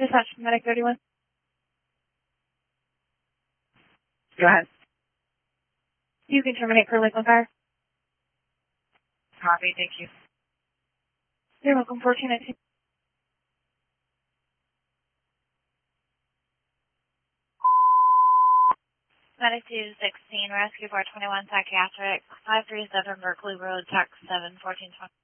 Dispatch Medic 31. Go ahead. You can terminate for Lakeland Fire. Copy, thank you. You're welcome, 1419. Medic 216, Rescue 421 Psychiatric, 537 Berkeley Road, Tax 7, 1420.